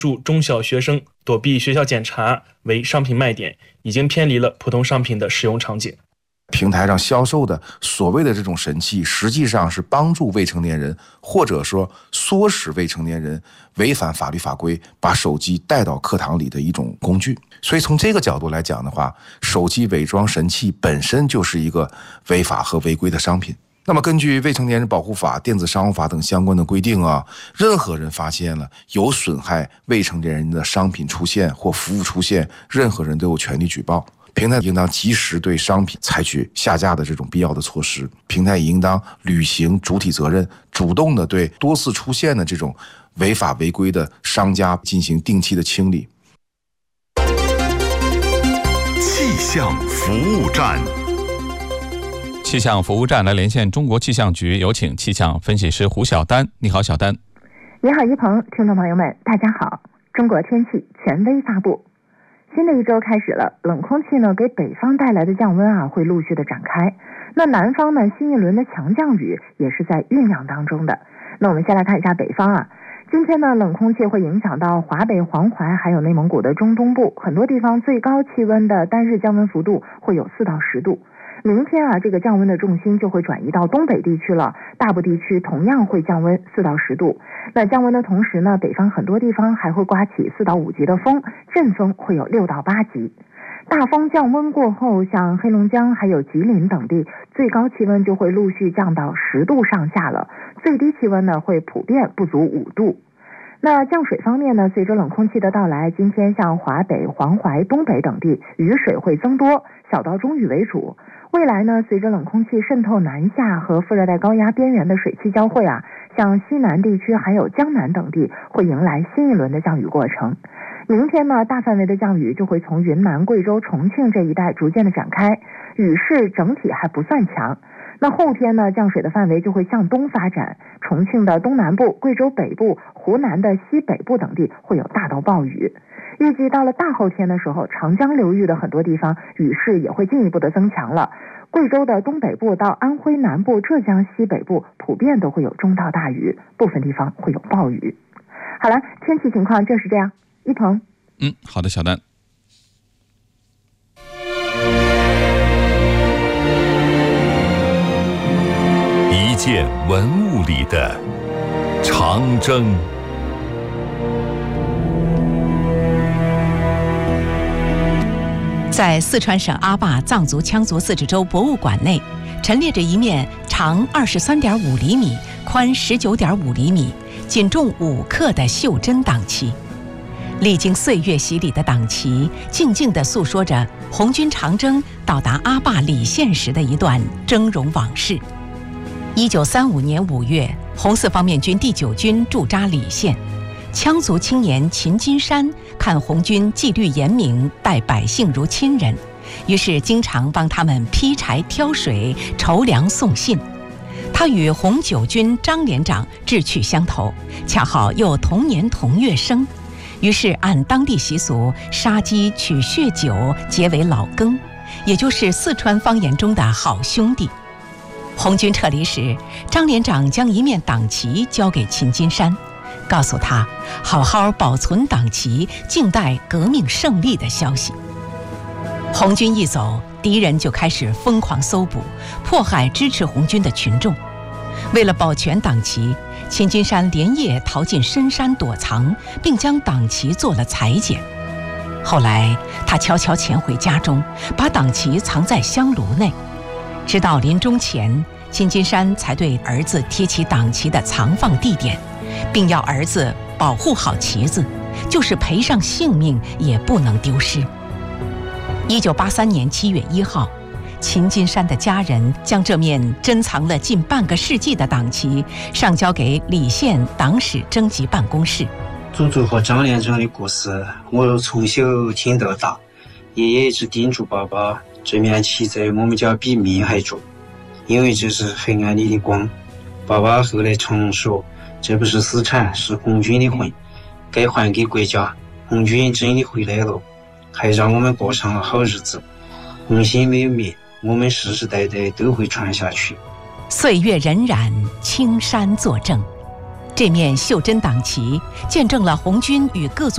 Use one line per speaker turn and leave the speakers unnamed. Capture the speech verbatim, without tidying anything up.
助中小学生躲避学校检查为商品卖点，已经偏离了普通商品的使用场景。
平台上销售的所谓的这种神器，实际上是帮助未成年人，或者说唆使未成年人违反法律法规，把手机带到课堂里的一种工具。所以从这个角度来讲的话，手机伪装神器本身就是一个违法和违规的商品。那么根据《未成年人保护法》、《电子商务法》等相关的规定啊，任何人发现了有损害未成年人的商品出现或服务出现，任何人都有权利举报。平台应当及时对商品采取下架的这种必要的措施，平台也应当履行主体责任，主动的对多次出现的这种违法违规的商家进行定期的清理。
气象服务站，
气象服务站来连线中国气象局，有请气象分析师胡晓丹。你好，小丹。
你好，一鹏，听众朋友们，大家好。中国天气权威发布。新的一周开始了，冷空气呢给北方带来的降温啊会陆续的展开。那南方呢新一轮的强降雨也是在酝酿当中的。那我们先来看一下北方啊，今天呢冷空气会影响到华北、黄淮还有内蒙古的中东部，很多地方最高气温的单日降温幅度会有四到十度。明天啊，这个降温的重心就会转移到东北地区了，大部地区同样会降温四到十度。那降温的同时呢，北方很多地方还会刮起四到五级的风，阵风会有六到八级。大风降温过后，像黑龙江还有吉林等地，最高气温就会陆续降到十度上下了，最低气温呢会普遍不足五度。那降水方面呢，随着冷空气的到来，今天像华北、黄淮、东北等地雨水会增多，小到中雨为主。未来呢，随着冷空气渗透南下和副热带高压边缘的水汽交汇啊，像西南地区还有江南等地会迎来新一轮的降雨过程。明天呢，大范围的降雨就会从云南、贵州、重庆这一带逐渐的展开，雨势整体还不算强。那后天呢，降水的范围就会向东发展，重庆的东南部、贵州北部、湖南的西北部等地会有大到暴雨。预计到了大后天的时候，长江流域的很多地方雨势也会进一步的增强了。贵州的东北部到安徽南部、浙江西北部普遍都会有中到大雨，部分地方会有暴雨。好了，天气情况就是这样。一鹏，
嗯，好的，小丹。
一件文物里的长征。
在四川省阿坝藏族羌族自治州博物馆内，陈列着一面长二十三点五厘米、宽十九点五厘米、仅重五克的袖珍党旗。历经岁月洗礼的党旗，静静地诉说着红军长征到达阿坝礼县时的一段峥嵘往事。一九三五年五月，红四方面军第九军驻扎礼县。羌族青年秦金山看红军纪律严明，待百姓如亲人，于是经常帮他们劈柴挑水、筹粮送信。他与红九军张连长志趣相投，恰好又同年同月生，于是按当地习俗杀鸡取血酒结为老羹，也就是四川方言中的好兄弟。红军撤离时，张连长将一面党旗交给秦金山，告诉他好好保存党旗，静待革命胜利的消息。红军一走，敌人就开始疯狂搜捕，迫害支持红军的群众。为了保全党旗，秦金山连夜逃进深山躲藏，并将党旗做了裁剪。后来他悄悄潜回家中，把党旗藏在香炉内。直到临终前，秦金山才对儿子提起党旗的藏放地点，并要儿子保护好旗子，就是赔上性命也不能丢失。一九八三年七月一号，秦金山的家人将这面珍藏了近半个世纪的党旗上交给礼县党史征集办公室。
祖祖和张连长的故事，我从小听到大，爷爷一直叮嘱爸爸，这面旗在我们家比命还重，因为这是黑暗里的光。爸爸后来常说，这不是私产，是红军的魂，该还给国家。红军真的回来了，还让我们过上了好日子。红心没有灭，我们世世代代都会传下去。
岁月荏苒，青山作证。这面袖珍党旗见证了红军与各族